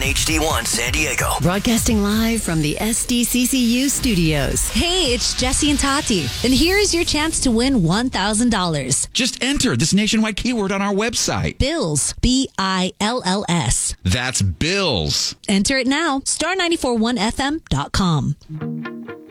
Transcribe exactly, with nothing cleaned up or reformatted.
H D one San Diego. Broadcasting live from the S D C C U studios. Hey, it's Jesse and Tati. And here's your chance to win one thousand dollars. Just enter this nationwide keyword on our website. Bills. B I L L S. That's bills. Enter it now. star nine four one F M dot com.